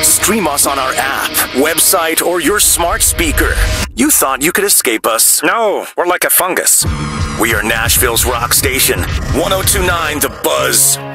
Stream us on our app, website, or your smart speaker. You thought you could escape us? No, we're like a fungus. We are Nashville's rock station, 1029 The Buzz.